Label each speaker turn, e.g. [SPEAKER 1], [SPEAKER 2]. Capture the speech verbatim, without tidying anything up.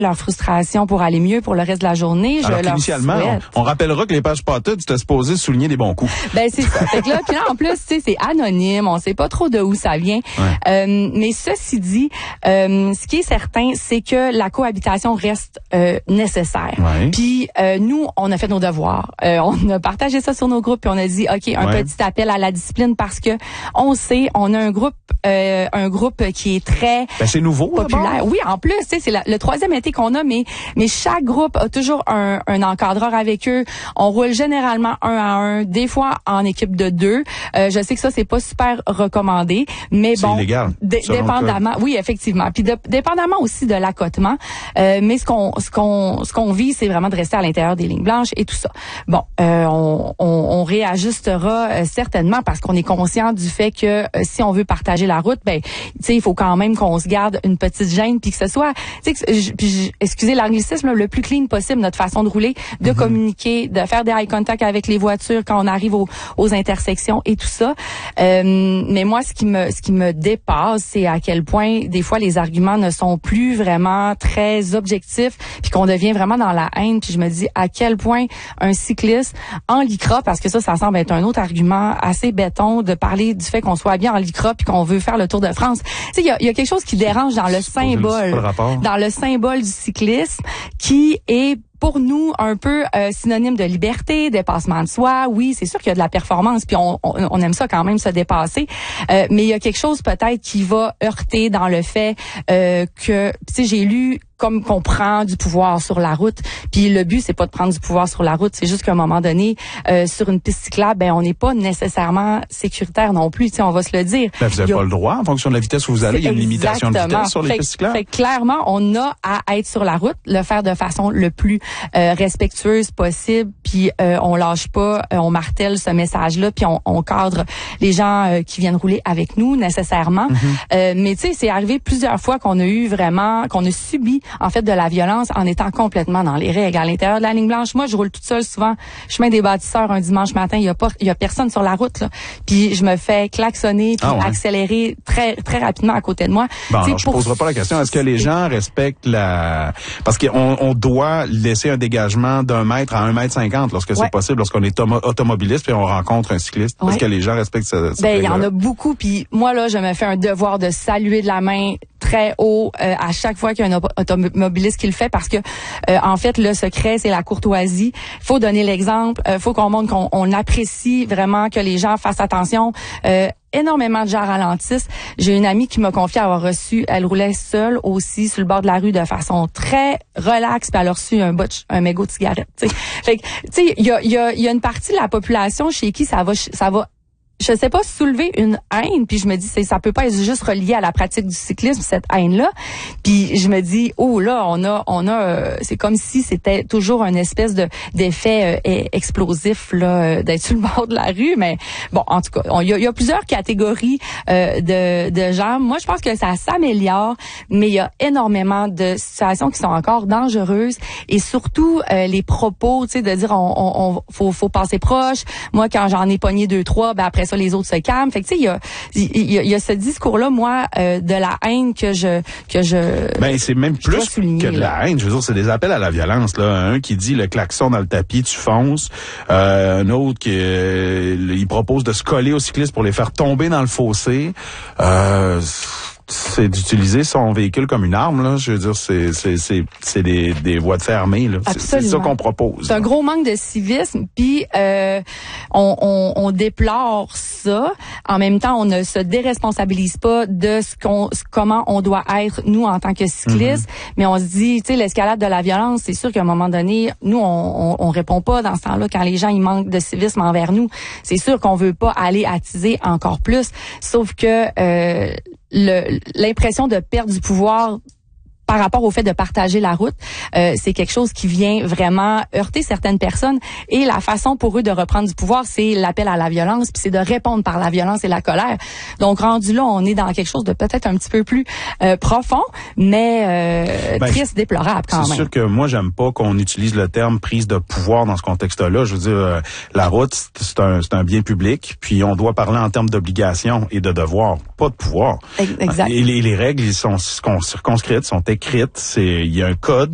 [SPEAKER 1] leur frustration pour aller mieux pour le reste de la journée. Je
[SPEAKER 2] Alors
[SPEAKER 1] leur
[SPEAKER 2] qu'initialement,
[SPEAKER 1] souhaite.
[SPEAKER 2] on, on rappellera que les pages Spotted, c'était supposé souligner des bons coups.
[SPEAKER 1] Ben c'est ça. Fait que là, puis là en plus, tu sais, c'est anonyme, on sait pas trop de où ça vient.
[SPEAKER 2] Ouais.
[SPEAKER 1] Euh, mais ceci dit, euh, ce qui est certain, c'est que la cohabitation reste euh, nécessaire.
[SPEAKER 2] Ouais.
[SPEAKER 1] Puis euh, nous, on a fait nos devoirs. Euh, on a partagé ça sur nos groupes, puis on a dit, ok, un
[SPEAKER 2] Ouais.
[SPEAKER 1] petit appel à la discipline parce que on sait, on a un groupe, euh, un groupe qui est très
[SPEAKER 2] Ben, c'est nouveau,
[SPEAKER 1] populaire.
[SPEAKER 2] d'abord.
[SPEAKER 1] Oui, en plus, tu sais, c'est la- le troisième été qu'on a, mais mais chaque groupe a toujours un, un encadreur avec eux. On roule généralement un à un, des fois en équipe de deux. Euh, je sais que ça c'est pas super recommandé, mais
[SPEAKER 2] C'est
[SPEAKER 1] bon,
[SPEAKER 2] illégal,
[SPEAKER 1] dé-
[SPEAKER 2] selon le
[SPEAKER 1] dépendamment, oui effectivement, puis de- dépendamment aussi de l'accotement. Euh, mais ce qu'on ce qu'on ce qu'on vit, c'est vraiment de rester à l'intérieur des lignes blanches et tout ça. Bon, euh, on, on, on réajustera euh, certainement parce qu'on est conscient du fait que euh, si on veut partager la route, ben, tu sais, il faut quand même qu'on se garde une petite gêne puis que ce soit, tu sais, que je- puis je- excusez l'anglicisme, là, le plus clean possible notre façon de rouler, de
[SPEAKER 2] Mm-hmm.
[SPEAKER 1] communiquer, de faire des eye contact avec les voitures quand on arrive aux, aux intersections et tout ça. Euh, mais moi, ce qui me ce qui me dépasse, c'est à quel point des fois les arguments ne sont plus vraiment très objectifs, puis qu'on devient vraiment dans la haine. Puis je me dis à quel point un cycliste en lycra, parce que ça, ça semble être un autre argument assez béton de parler du fait qu'on soit bien en lycra puis qu'on veut faire le Tour de France. Tu sais, il y a, il y a quelque chose qui dérange dans le
[SPEAKER 2] C'est pas le
[SPEAKER 1] symbole,
[SPEAKER 2] rapport.
[SPEAKER 1] dans le symbole du cyclisme, qui est pour nous un peu euh, synonyme de liberté, dépassement de soi. Oui, c'est sûr qu'il y a de la performance, puis on, on, on aime ça quand même se dépasser. Euh, mais il y a quelque chose peut-être qui va heurter dans le fait euh, que, tu sais, j'ai lu comme qu'on prend du pouvoir sur la route. Puis le but, c'est pas de prendre du pouvoir sur la route, c'est juste qu'à un moment donné, euh, sur une piste cyclable, ben on n'est pas nécessairement sécuritaire non plus. Tu sais, on va se le dire.
[SPEAKER 2] Ben, vous n'avez
[SPEAKER 1] Il y a-
[SPEAKER 2] pas le droit, en fonction de la vitesse où vous allez, il y a une limitation de
[SPEAKER 1] Exactement.
[SPEAKER 2] vitesse sur les
[SPEAKER 1] Fait,
[SPEAKER 2] pistes cyclables.
[SPEAKER 1] fait que clairement, on a à être sur la route, le faire de façon le plus euh, respectueuse possible, puis euh, on lâche pas, euh, on martèle ce message-là, puis on, on cadre les gens euh, qui viennent rouler avec nous nécessairement.
[SPEAKER 2] Mm-hmm.
[SPEAKER 1] Euh, mais tu sais, c'est arrivé plusieurs fois qu'on a eu vraiment, qu'on a subi en fait de la violence en étant complètement dans les règles à l'intérieur de la ligne blanche. Moi, je roule toute seule souvent, chemin des bâtisseurs un dimanche matin, il y a pas, il y a personne sur la route là. Puis je me fais klaxonner, puis
[SPEAKER 2] Ah ouais.
[SPEAKER 1] accélérer très très rapidement à côté de moi.
[SPEAKER 2] Bon,
[SPEAKER 1] Tu sais,
[SPEAKER 2] alors, je
[SPEAKER 1] pour-
[SPEAKER 2] poserai pas la question. Est-ce que les gens respectent la... Parce qu'on on doit laisser un dégagement d'un mètre à un mètre cinquante lorsque
[SPEAKER 1] Ouais.
[SPEAKER 2] c'est possible, lorsqu'on est tomo- automobiliste puis on rencontre un cycliste.
[SPEAKER 1] Ouais.
[SPEAKER 2] Est-ce que les gens respectent ce, ce
[SPEAKER 1] Ben, il y en
[SPEAKER 2] règle-là?
[SPEAKER 1] a beaucoup. Puis moi, là, je me fais un devoir de saluer de la main très haut euh, à chaque fois qu'il y a un auto- automobiliste qui le fait parce que, euh, en fait, le secret, c'est la courtoisie. Faut donner l'exemple. Euh, faut qu'on montre qu'on on apprécie vraiment que les gens fassent attention. Euh, énormément de gens ralentissent. J'ai une amie qui m'a confié avoir reçu, elle roulait seule aussi sur le bord de la rue de façon très relaxe, puis elle a reçu un botch, un mégot de cigarette. T'sais. Fait que, tu sais, il y a, y a, y a une partie de la population chez qui ça va, ça va. Je sais pas, soulever une haine, puis je me dis c'est ça peut pas être juste relié à la pratique du cyclisme cette haine là. Puis je me dis oh là, on a on a euh, c'est comme si c'était toujours une espèce de d'effet euh, explosif là euh, d'être sur le bord de la rue, mais bon en tout cas, il y a, y a plusieurs catégories euh, de de gens. Moi, je pense que ça s'améliore, mais il y a énormément de situations qui sont encore dangereuses et surtout euh, les propos, tu sais de dire on on, on faut faut passer proche. Moi quand j'en ai pogné deux trois, ben après ça les autres se calment. Fait que tu sais il y a il y a, il y a ce discours là moi euh, de la haine que je que je
[SPEAKER 2] Ben, c'est même
[SPEAKER 1] je dois
[SPEAKER 2] plus
[SPEAKER 1] souligner,
[SPEAKER 2] que de la haine. Je veux dire, c'est des appels à la violence, là. Un qui dit le klaxon dans le tapis, tu fonces. Euh, un autre qui, euh, il propose de se coller aux cyclistes pour les faire tomber dans le fossé. Euh, c'est d'utiliser son véhicule comme une arme, là. Je veux dire, c'est, c'est, c'est, c'est des, des voies de fait armées, là. C'est, c'est ça qu'on propose.
[SPEAKER 1] C'est un gros manque de civisme, puis euh, on, on, on déplore ça. En même temps, on ne se déresponsabilise pas de ce qu'on, comment on doit être nous en tant que cyclistes, mm-hmm. mais on se dit, tu sais, l'escalade de la violence, c'est sûr qu'à un moment donné, nous, on, on, on répond pas dans ce temps-là quand les gens ils manquent de civisme envers nous. C'est sûr qu'on veut pas aller attiser encore plus, sauf que euh, le, l'impression de perdre du pouvoir par rapport au fait de partager la route, euh, c'est quelque chose qui vient vraiment heurter certaines personnes. Et la façon pour eux de reprendre du pouvoir, c'est l'appel à la violence, puis c'est de répondre par la violence et la colère. Donc, rendu là, on est dans quelque chose de peut-être un petit peu plus euh, profond, mais euh,
[SPEAKER 2] ben,
[SPEAKER 1] triste, déplorable quand
[SPEAKER 2] c'est
[SPEAKER 1] même.
[SPEAKER 2] C'est sûr que moi, j'aime pas qu'on utilise le terme prise de pouvoir dans ce contexte-là. Je veux dire, euh, la route, c'est un, c'est un bien public, puis on doit parler en termes d'obligation et de devoir, pas de pouvoir.
[SPEAKER 1] Exact.
[SPEAKER 2] Et les, les règles, ils sont circonscrites, sont écrites. C'est, il y a un code.